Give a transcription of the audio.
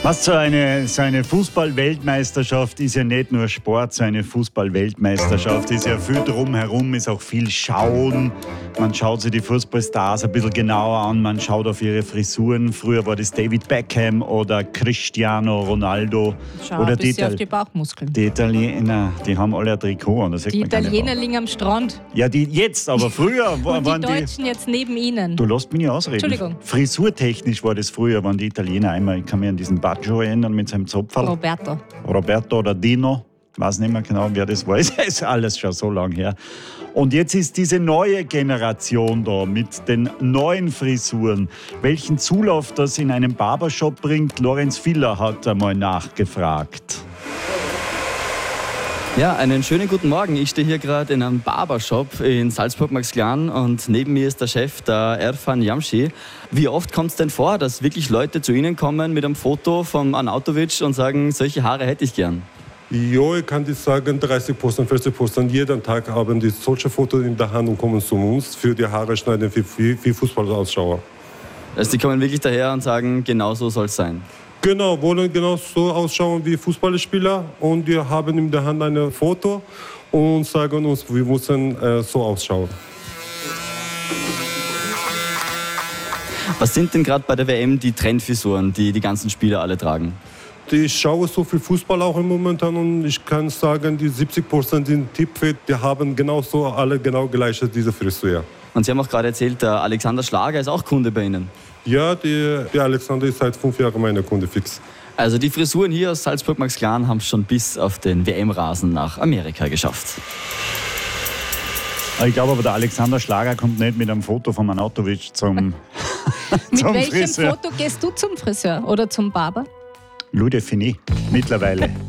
Was so eine Fußball-Weltmeisterschaft ist ja nicht nur Sport, so eine Fußball-Weltmeisterschaft ist ja viel drumherum, ist auch viel Schauen. Man schaut sich die Fußballstars ein bisschen genauer an, man schaut auf ihre Frisuren. Früher war das David Beckham oder Cristiano Ronaldo. Schau oder ein bisschen auf die Bauchmuskeln. Die Italiener, die haben alle ein Trikot an. Die Italiener liegen am Strand. Ja, die jetzt, aber früher waren die Deutschen jetzt neben ihnen. Du lässt mich nicht ausreden. Entschuldigung. Frisurtechnisch war das früher, waren die Italiener einmal, ich kann mich an diesen Baggio erinnern mit seinem Zopferl. Roberto oder Dino, weiß nicht mehr genau, wer das war. Es ist alles schon so lange her. Und jetzt ist diese neue Generation da mit den neuen Frisuren. Welchen Zulauf das in einem Barbershop bringt, Lorenz Viller hat einmal nachgefragt. Ja, einen schönen guten Morgen. Ich stehe hier gerade in einem Barbershop in Salzburg-Maxglan und neben mir ist der Chef, der Erfan Yamshi. Wie oft kommt es denn vor, dass wirklich Leute zu Ihnen kommen mit einem Foto von Arnautovic und sagen, solche Haare hätte ich gern? Ja, ich kann dir sagen, 30%, 40% jeden Tag haben die solche Fotos in der Hand und kommen zu uns für die Haare schneiden, für Fußballausschauer. Also die kommen wirklich daher und sagen, genau so soll es sein? Genau, wollen genau so ausschauen wie Fußballspieler und wir haben in der Hand ein Foto und sagen uns, wir müssen so ausschauen. Was sind denn gerade bei der WM die Trendfrisuren, die die ganzen Spieler alle tragen? Ich schaue so viel Fußball auch im Moment an und ich kann sagen, die 70% sind tipfit, die haben genauso alle genau gleich diese Frisur. Und Sie haben auch gerade erzählt, der Alexander Schlager ist auch Kunde bei Ihnen. Ja, der Alexander ist seit 5 Jahren meine Kunde fix. Also die Frisuren hier aus Salzburg-Maxglan haben es schon bis auf den WM-Rasen nach Amerika geschafft. Ich glaube aber, der Alexander Schlager kommt nicht mit einem Foto von Arnautovic zum Mit zum welchem Friseur. Foto gehst du zum Friseur oder zum Barber? Louis de Finet, mittlerweile.